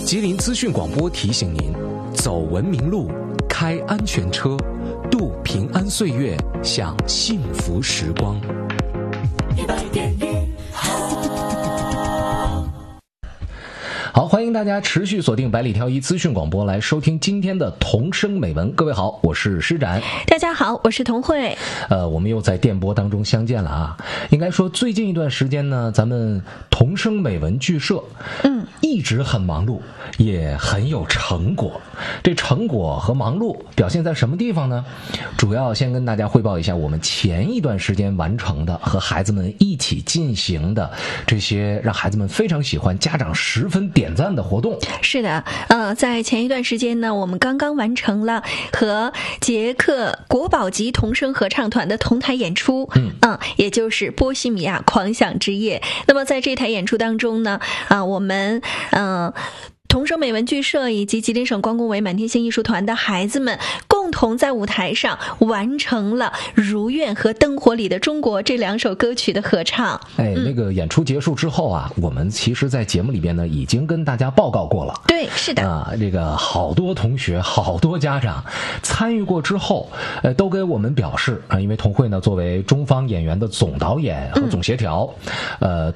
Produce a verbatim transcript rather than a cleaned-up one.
吉林资讯广播提醒您：走文明路，开安全车，度平安岁月，享幸福时光。一百点一好。好，欢迎大家持续锁定百里挑一资讯广播来收听今天的童声美文。各位好，我是施展。 大家好，我是童慧。 呃，我们又在电波当中相见了啊！应该说，最近一段时间呢，咱们童声美文剧社，嗯，一直很忙碌，也很有成果。这成果和忙碌表现在什么地方呢？主要先跟大家汇报一下我们前一段时间完成的和孩子们一起进行的这些让孩子们非常喜欢、家长十分点赞的活动。 是的，呃，在前一段时间呢，我们刚刚完成了和捷克国宝级童声合唱团的同台演出，嗯，嗯也就是波西米亚狂想之夜。那么在这台演出当中呢，啊、呃，我们嗯。呃童声美文剧社以及吉林省关工委满天星艺术团的孩子们共同在舞台上完成了《如愿》和《灯火里的中国》这两首歌曲的合唱。 哎，那个演出结束之后啊，我们其实在节目里边呢已经跟大家报告过了。 对，是的啊，这个好多同学、好多家长参与过之后，呃，都给我们表示啊，因为童慧呢作为中方演员的总导演和总协调，嗯、呃，